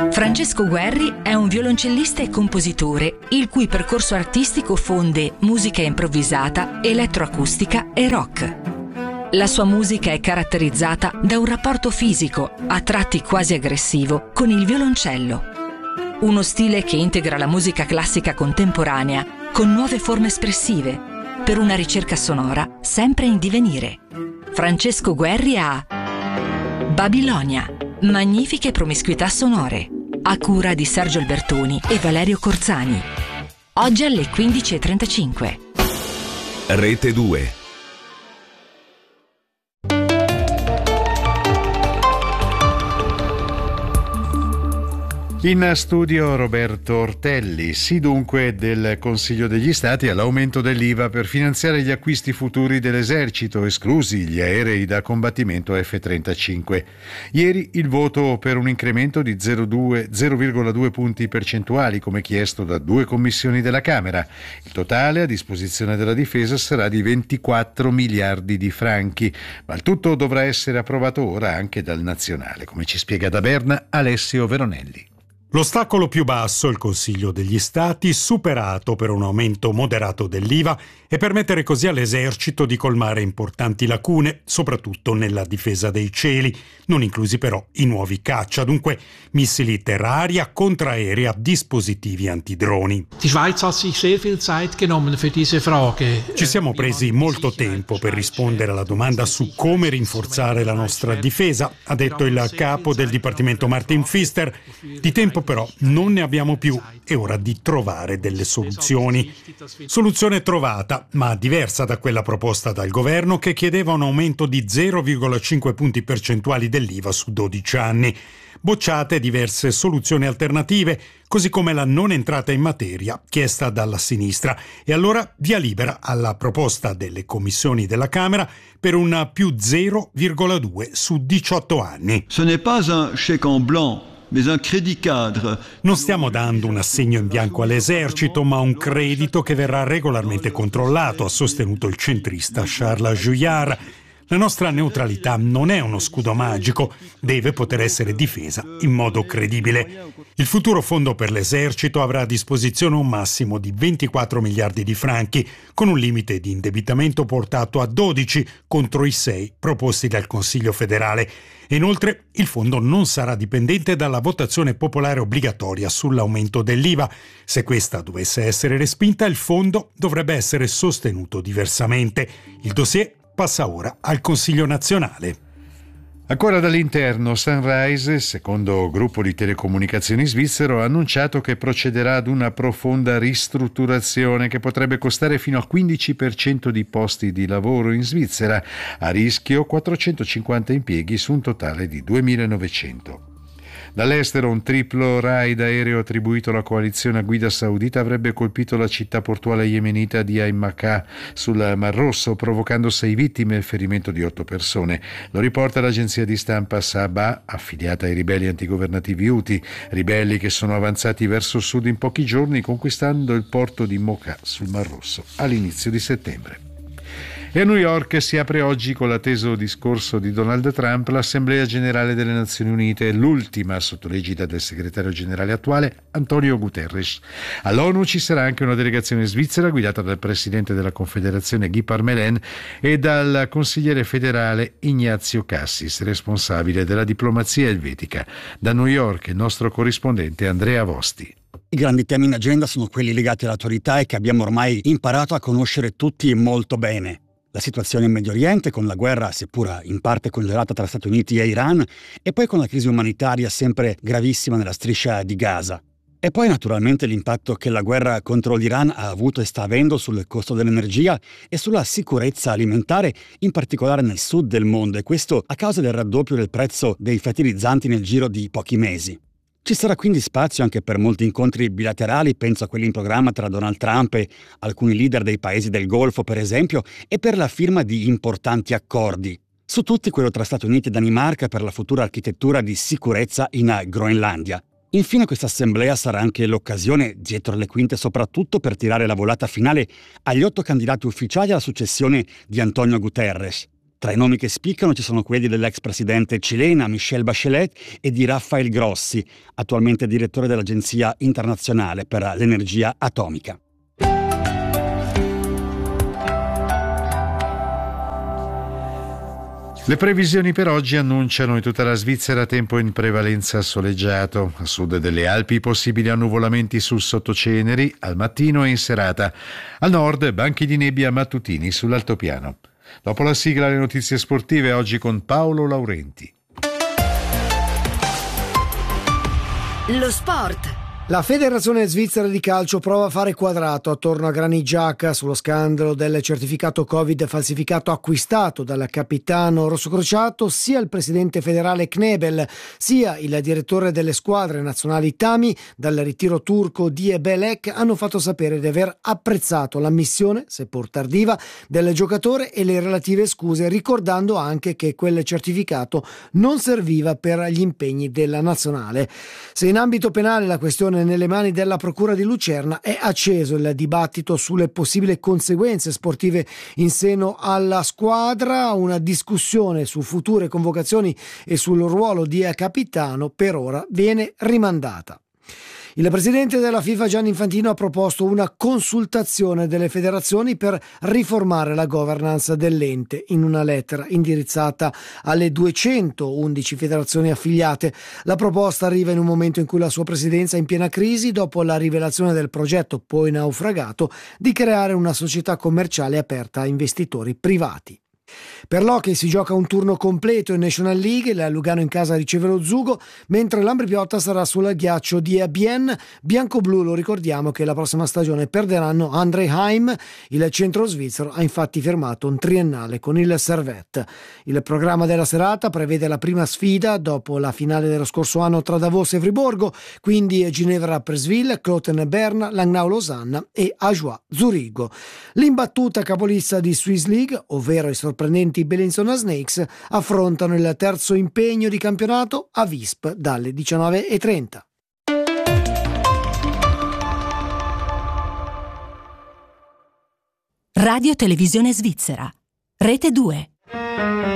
Francesco Guerri è un violoncellista e compositore, il cui percorso artistico fonde musica improvvisata, elettroacustica e rock. La sua musica è caratterizzata da un rapporto fisico, a tratti quasi aggressivo, con il violoncello. Uno stile che integra la musica classica contemporanea con nuove forme espressive, per una ricerca sonora sempre in divenire. Francesco Guerri ha Babilonia, magnifiche promiscuità sonore, a cura di Sergio Albertoni e Valerio Corzani. Oggi alle 15:35. Rete 2. In studio Roberto Ortelli. Sì dunque del Consiglio degli Stati all'aumento dell'IVA per finanziare gli acquisti futuri dell'esercito, esclusi gli aerei da combattimento F-35. Ieri il voto per un incremento di 0,2 punti percentuali come chiesto da 2 commissioni della Camera. Il totale a disposizione della Difesa sarà di 24 miliardi di franchi, ma il tutto dovrà essere approvato ora anche dal Nazionale, come ci spiega da Berna Alessio Veronelli. L'ostacolo più basso, il Consiglio degli Stati, superato per un aumento moderato dell'IVA e permettere così all'esercito di colmare importanti lacune, soprattutto nella difesa dei cieli, non inclusi però i nuovi caccia, dunque missili terra-aria, contraerea, dispositivi antidroni. Die Schweiz hat sich sehr viel Zeit genommen für diese Frage. Ci siamo presi molto tempo per rispondere alla domanda su come rinforzare la nostra difesa, ha detto il capo del Dipartimento Martin Pfister. Di tempo però non ne abbiamo più, è ora di trovare delle soluzioni. Soluzione trovata, ma diversa da quella proposta dal governo che chiedeva un aumento di 0,5 punti percentuali dell'IVA su 12 anni. Bocciate diverse soluzioni alternative, così come la non entrata in materia chiesta dalla sinistra. E allora via libera alla proposta delle commissioni della Camera per un più 0,2 su 18 anni. Ce n'est pas un chèque en blanc. Non stiamo dando un assegno in bianco all'esercito, ma un credito che verrà regolarmente controllato, ha sostenuto il centrista Charles Juillard. La nostra neutralità non è uno scudo magico, deve poter essere difesa in modo credibile. Il futuro fondo per l'esercito avrà a disposizione un massimo di 24 miliardi di franchi, con un limite di indebitamento portato a 12 contro i 6 proposti dal Consiglio federale. Inoltre, il fondo non sarà dipendente dalla votazione popolare obbligatoria sull'aumento dell'IVA. Se questa dovesse essere respinta, il fondo dovrebbe essere sostenuto diversamente. Il dossier passa ora al Consiglio nazionale. Ancora dall'interno, Sunrise, secondo gruppo di telecomunicazioni svizzero, ha annunciato che procederà ad una profonda ristrutturazione che potrebbe costare fino al 15% di posti di lavoro in Svizzera, a rischio 450 impieghi su un totale di 2.900. Dall'estero un triplo raid aereo attribuito alla coalizione a guida saudita avrebbe colpito la città portuale yemenita di Ain Makka sul Mar Rosso, provocando 6 vittime e il ferimento di 8 persone. Lo riporta l'agenzia di stampa Sabah, affiliata ai ribelli antigovernativi Houthi, ribelli che sono avanzati verso sud in pochi giorni, conquistando il porto di Mocha sul Mar Rosso all'inizio di settembre. E a New York si apre oggi, con l'atteso discorso di Donald Trump, l'Assemblea Generale delle Nazioni Unite, l'ultima sotto l'egida del segretario generale attuale Antonio Guterres. All'ONU ci sarà anche una delegazione svizzera guidata dal presidente della Confederazione Guy Parmelin e dal consigliere federale Ignazio Cassis, responsabile della diplomazia elvetica. Da New York il nostro corrispondente Andrea Vosti. I grandi temi in agenda sono quelli legati all'attualità e che abbiamo ormai imparato a conoscere tutti molto bene. La situazione in Medio Oriente, con la guerra seppur in parte congelata tra Stati Uniti e Iran, e poi con la crisi umanitaria sempre gravissima nella striscia di Gaza. E poi naturalmente l'impatto che la guerra contro l'Iran ha avuto e sta avendo sul costo dell'energia e sulla sicurezza alimentare, in particolare nel sud del mondo, e questo a causa del raddoppio del prezzo dei fertilizzanti nel giro di pochi mesi. Ci sarà quindi spazio anche per molti incontri bilaterali, penso a quelli in programma tra Donald Trump e alcuni leader dei paesi del Golfo, per esempio, e per la firma di importanti accordi. Su tutti quello tra Stati Uniti e Danimarca per la futura architettura di sicurezza in Groenlandia. Infine questa assemblea sarà anche l'occasione, dietro le quinte soprattutto, per tirare la volata finale agli 8 candidati ufficiali alla successione di Antonio Guterres. Tra i nomi che spiccano ci sono quelli dell'ex presidente cilena Michelle Bachelet e di Rafael Grossi, attualmente direttore dell'Agenzia internazionale per l'energia atomica. Le previsioni per oggi annunciano in tutta la Svizzera tempo in prevalenza soleggiato. A sud delle Alpi possibili annuvolamenti sul sottoceneri al mattino e in serata. Al nord banchi di nebbia mattutini sull'altopiano. Dopo la sigla le notizie sportive oggi con Paolo Laurenti. Lo sport. La Federazione Svizzera di Calcio prova a fare quadrato attorno a Granit Xhaka sullo scandalo del certificato Covid falsificato acquistato dal capitano rossocrociato. Sia il presidente federale Knebel sia il direttore delle squadre nazionali Tami dal ritiro turco Die Belek hanno fatto sapere di aver apprezzato l'ammissione, seppur tardiva, del giocatore e le relative scuse, ricordando anche che quel certificato non serviva per gli impegni della nazionale. Se in ambito penale la questione nelle mani della Procura di Lucerna, è acceso il dibattito sulle possibili conseguenze sportive in seno alla squadra. Una discussione su future convocazioni e sul ruolo di capitano per ora viene rimandata. Il presidente della FIFA Gianni Infantino ha proposto una consultazione delle federazioni per riformare la governance dell'ente in una lettera indirizzata alle 211 federazioni affiliate. La proposta arriva in un momento in cui la sua presidenza è in piena crisi dopo la rivelazione del progetto, poi naufragato, di creare una società commerciale aperta a investitori privati. Per l'hockey si gioca un turno completo in National League, il Lugano in casa riceve lo Zugo, mentre l'Ambrì-Piotta sarà sul ghiaccio di Bienne. Bianco-blu, lo ricordiamo che la prossima stagione perderanno André Heim. Il centro svizzero ha infatti firmato un triennale con il Servette. Il programma della serata prevede la prima sfida dopo la finale dello scorso anno tra Davos e Friburgo, quindi Ginevra-Presville, Cloten-Berna, Langnau-Losanna e Ajoie Zurigo. L'imbattuta capolista di Swiss League, ovvero i sorprendenti Bellinzona Snakes, affrontano il terzo impegno di campionato a Visp dalle 19:30. Radio Televisione Svizzera, Rete 2.